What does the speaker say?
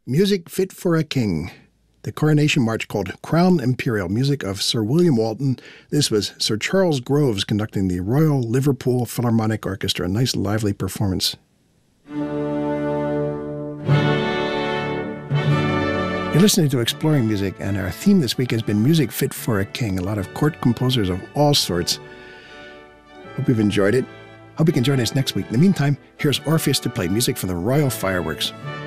Music Fit for a King. The coronation march called Crown Imperial, music of Sir William Walton. This was Sir Charles Groves conducting the Royal Liverpool Philharmonic Orchestra. A nice, lively performance. You're listening to Exploring Music, and our theme this week has been Music Fit for a King. A lot of court composers of all sorts. Hope you've enjoyed it. Hope you can join us next week. In the meantime, here's Orpheus to play music for the Royal Fireworks.